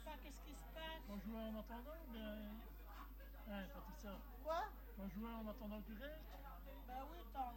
pas qu'est-ce qui se passe. On jouait en attendant ou bien. Hein, Patricia? Quoi? On jouait en attendant que tu restes? Bah oui, tant.